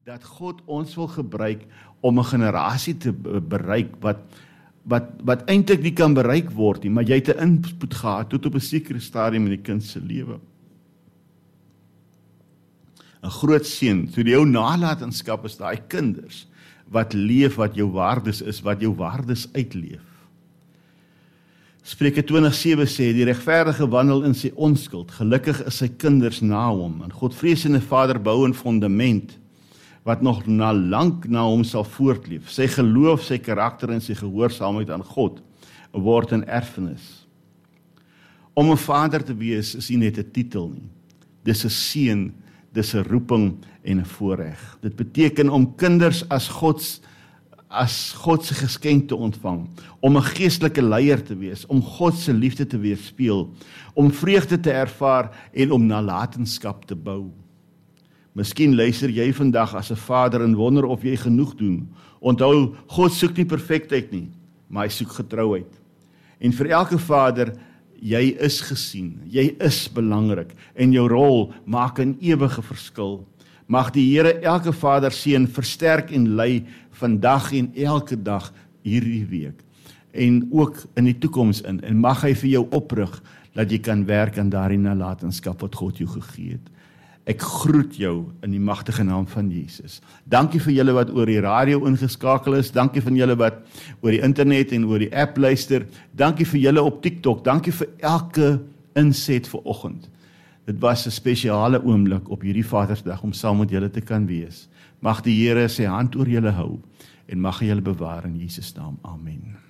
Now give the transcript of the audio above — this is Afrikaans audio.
dat God ons wil gebruik om 'n generasie te bereik wat eintlik nie kan bereik word nie, maar jy het 'n input gehad tot op 'n sekere stadium in die kind se lewe. 'n Groot seën, so jou nalatenskap is daai kinders wat leef wat jou waardes is, wat jou waardes uitleef. Spreuke 20:7 sê, die regverdige wandel in sy onskuld, gelukkig is sy kinders na hom, en Godvreesende Vader bou 'n fondament, wat nog lank na hom sal voortleef. Sy geloof, sy karakter en sy gehoorsaamheid aan God word 'n erfenis. Om 'n vader te wees is nie net 'n titel nie. Dis 'n seën, dis 'n roeping en 'n voorreg. Dit beteken om kinders as God se geskenk te ontvang, om 'n geestelike leier te wees, om God se liefde te weerspieël, om vreugde te ervaar en om nalatenskap te bou. Miskien luister jy vandag as 'n vader en wonder of jy genoeg doen. Onthou, God soek nie perfektheid nie, maar hy soek getrouheid. En vir elke vader, jy is gesien, jy is belangrik, en jou rol maak 'n ewige verskil. Mag die Here elke vader seën, versterk en lei vandag en elke dag hierdie week, en ook in die toekoms in, en mag hy vir jou oprig, dat jy kan werk aan daardie nalatenskap wat God jou gegee het. Ek groet jou in die magtige naam van Jesus. Dankie vir julle wat oor die radio ingeskakel is. Dankie vir julle wat oor die internet en oor die app luister. Dankie vir julle op TikTok. Dankie vir elke inset vir oggend. Dit was 'n spesiale oomblik op hierdie Vadersdag om saam met julle te kan wees. Mag die Here sy hand oor julle hou en mag hy julle bewaar in Jesus naam. Amen.